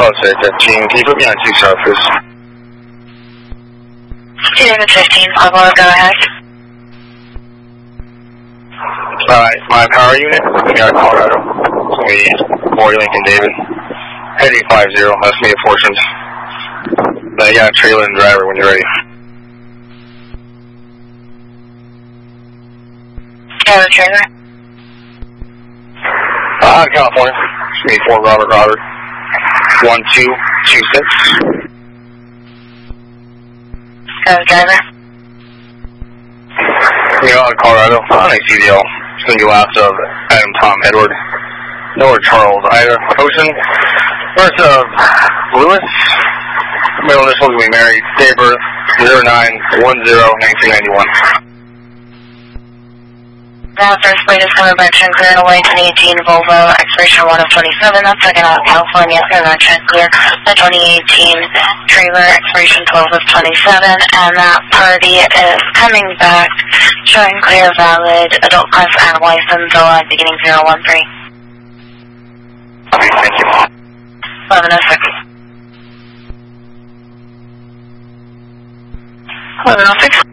Palisade 15. Can you put me on 2 surface? David 15, Pueblo, go ahead. Alright, my power unit, we got Colorado. We Boy Lincoln David. Heading 50, that's me at Fortunes. But yeah, trailer and driver when you're ready. Yeah, the trailer. California. It's me, 4 Robert. 1226. Driver. Colorado. On ACDL. Single last of Adam, Tom, Edward. Noah, Charles, Ida, Ocean. First of Lewis. Middle initials we married. Date of birth 09/10/1991. Now, first plate is coming back to clear away 2018 Volvo, expiration 1 of 27. That's second out California, convention clear. The 2018 trailer, expiration 12 of 27. And that party is coming back, showing clear, valid, adult class and license, OI beginning 013. Okay, thank you. 1106. 1106.